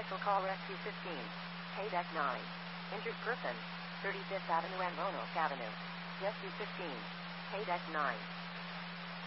Vehicle call Rescue 15. Pay Deck 9. Injured person. 35th Avenue and Roanoke Avenue. Rescue 15. Pay Deck 9.